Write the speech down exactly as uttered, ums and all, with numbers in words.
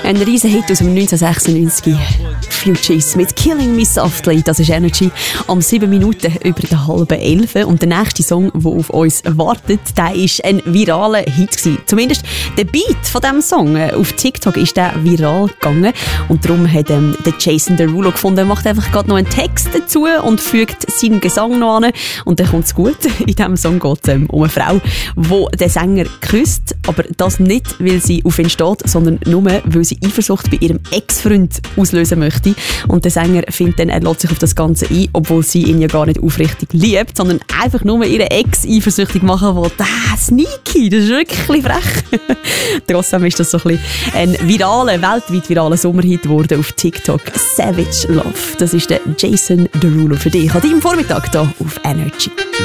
Ein riesen Hit aus dem neunzehnhundertsechsundneunzig. Fugees mit Killing Me Softly. Das ist Energy. Am sieben Minuten über der halben elf. Und der nächste Song, der auf uns wartet, der ist ein viraler Hit gewesen. Zumindest der Beat von diesem Song. Auf TikTok ist der viral gegangen. Und darum hat ähm, der Jason Derulo gefunden, macht einfach gerade noch einen Text dazu und fügt seinen Gesang noch an. Und dann kommt es gut. In diesem Song geht es ähm, um eine Frau, die den Sänger küsst. Aber das nicht, weil sie auf ihn steht, sondern nur, weil sie Eifersucht bei ihrem Ex-Freund auslösen möchte. Und der Sänger findet dann, er lässt sich auf das Ganze ein, obwohl sie ihn ja gar nicht aufrichtig liebt, sondern einfach nur ihren Ex eifersüchtig machen will. Ah, sneaky, das ist wirklich frech. Trotzdem ist das so ein bisschen ein viraler, weltweit viraler Sommerhit geworden auf TikTok. Savage Love. Das ist der Jason Derulo für dich an deinem Vormittag hier auf Energy.